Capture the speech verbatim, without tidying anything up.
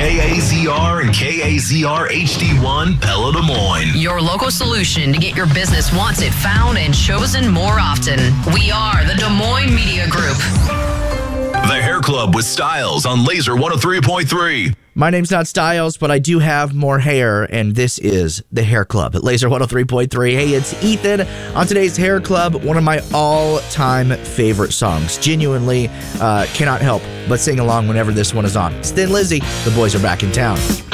K A Z R and K A Z R H D one, Pella, Des Moines. Your local solution to get your business once it found and chosen more often. We are the Des Moines Media Group. The Hair Club with Styles on Laser one oh three point three. My name's not Styles, but I do have more hair, and this is the Hair Club at Laser one oh three point three. Hey, it's Ethan on today's Hair Club, one of my all-time favorite songs. Genuinely uh, cannot help but sing along whenever this one is on. It's Thin Lizzy. The boys are back in town.